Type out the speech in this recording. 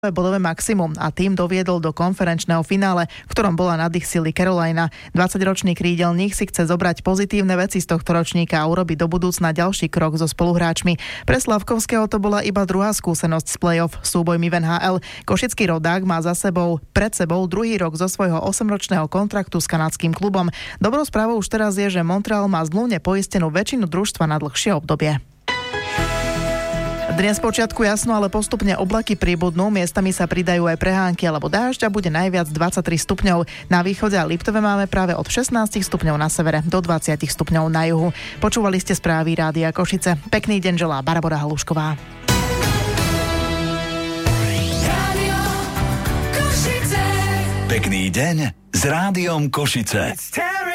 bodové maximum a tým doviedol do konferenčného finále, v ktorom bola nad ich sily Carolina. 20-ročný krídelník si chce zobrať pozitívne veci z tohto ročníka a urobiť do budúcna ďalší krok so spoluhráčmi. Pre Slavkovského to bola iba druhá skúsenosť z play-off súbojmi v NHL. Košický rodák má pred sebou druhý rok zo svojho 8-ročného kontraktu s kanadským klubom. Dobrou správou už teraz je, že Montreal má zmluvne poistenú väčšinu družstva na dlhšie obdobie. Dnes počiatku jasno, ale postupne oblaky pribudnú, miestami sa pridajú aj prehánky alebo dážď a bude najviac 23 stupňov. Na východe a Liptove máme práve od 16 stupňov na severe do 20 stupňov na juhu. Počúvali ste správy Rádia Košice. Pekný deň želá Barbora Halušková. Pekný deň s Rádiom Košice.